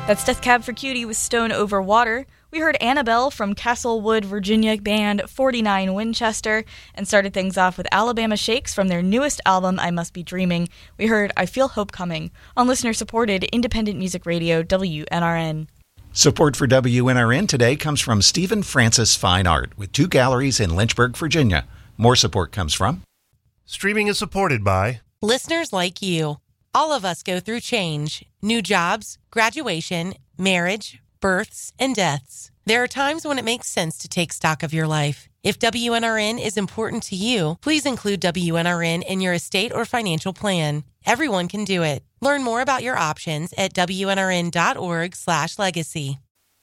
That's Death Cab for Cutie with Stone Over Water. We heard Annabelle from Castlewood, Virginia band 49 Winchester, and started things off with Alabama Shakes from their newest album, I Must Be Dreaming. We heard I Feel Hope Coming on listener-supported independent music radio WNRN. Support for WNRN today comes from Stephen Francis Fine Art with 2 galleries in Lynchburg, Virginia. More support comes from... Streaming is supported by... listeners like you. All of us go through change, new jobs, graduation, marriage, births, and deaths. There are times when it makes sense to take stock of your life. If WNRN is important to you, please include WNRN in your estate or financial plan. Everyone can do it. Learn more about your options at WNRN.org/legacy.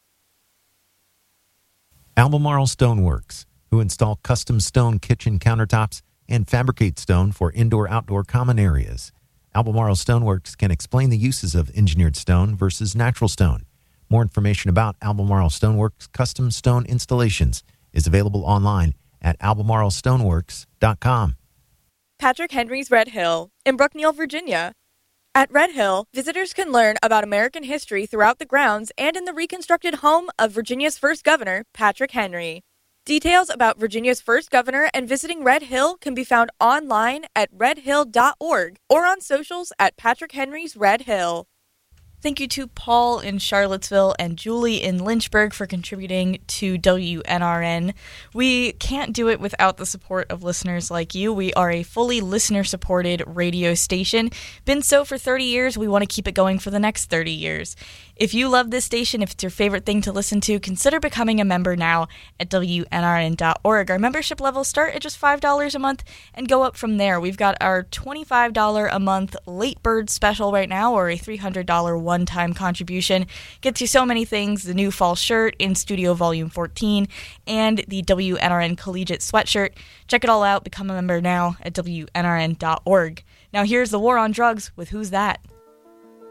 Albemarle Stoneworks, who install custom stone kitchen countertops and fabricate stone for indoor-outdoor common areas. Albemarle Stoneworks can explain the uses of engineered stone versus natural stone. More information about Albemarle Stoneworks custom stone installations is available online at albemarlestoneworks.com. Patrick Henry's Red Hill in Brookneal, Virginia. At Red Hill, visitors can learn about American history throughout the grounds and in the reconstructed home of Virginia's first governor, Patrick Henry. Details about Virginia's first governor and visiting Red Hill can be found online at redhill.org or on socials at Patrick Henry's Red Hill. Thank you to Paul in Charlottesville and Julie in Lynchburg for contributing to WNRN. We can't do it without the support of listeners like you. We are a fully listener-supported radio station. Been so for 30 years, we want to keep it going for the next 30 years. If you love this station, if it's your favorite thing to listen to, consider becoming a member now at WNRN.org. Our membership levels start at just $5 a month and go up from there. We've got our $25 a month late bird special right now, or a $300 one-time contribution. Gets you so many things: the new fall shirt in Studio Volume 14 and the WNRN Collegiate sweatshirt. Check it all out. Become a member now at WNRN.org. Now here's the War on Drugs with Who's That?